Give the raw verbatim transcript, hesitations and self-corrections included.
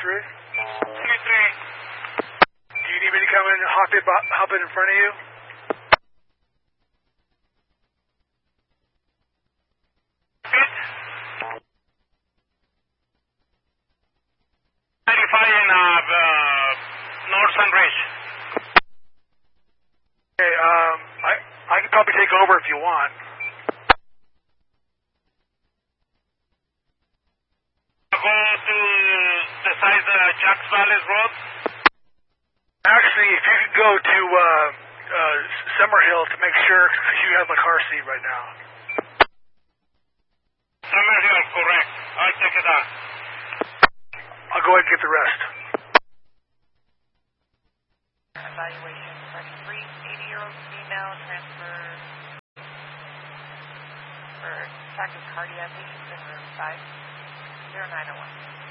three? twenty-three. Do you need me to come in and hop in, hop in in front of you? ninety-five in uh, uh, North Sunridge. Okay, um, I, I can probably take over if you want. Go to the side of uh, Jacks Valley Road. Actually, if you could go to uh, uh, Summerhill to make sure, because you have my car seat right now. Summerhill, correct. I'll check it out. I'll go ahead and get the rest. Evaluation, section three, eighty-year-old female transfer for tachycardia, patients in room five, zero nine oh one.